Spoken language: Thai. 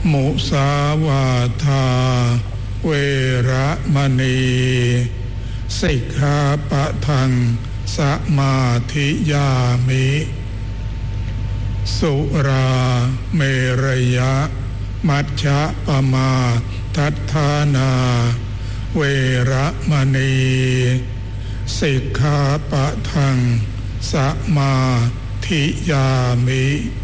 มุสาวาทาเวระมณีสิกขาปะทังสมาธิยามิสุราเมรยะมัชฌะปมาทัฏฐานาเวระมณีสิกขาปะทังสมาธิยามิ